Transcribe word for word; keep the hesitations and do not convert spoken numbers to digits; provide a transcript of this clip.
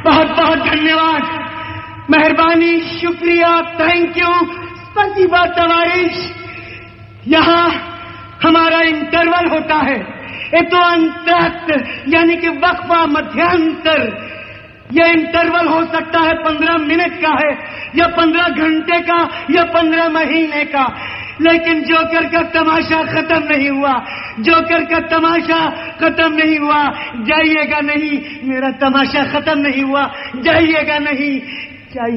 बहुत बहुत धन्यवाद, मेहरबानी, शुक्रिया, थैंक यू, स्पसीबा तवारिश। यहाँ हमारा इंटरवल होता है, ये तो अंतरक्त यानी कि वक्फा, मध्यांतर। यह इंटरवल हो सकता है पंद्रह मिनट का है, या पंद्रह घंटे का, या पंद्रह महीने का, लेकिन जोकर का तमाशा खत्म नहीं हुआ। जोकर का तमाशा खत्म नहीं हुआ। जाइएगा नहीं, मेरा तमाशा खत्म नहीं हुआ। जाइएगा नहीं, जाइए।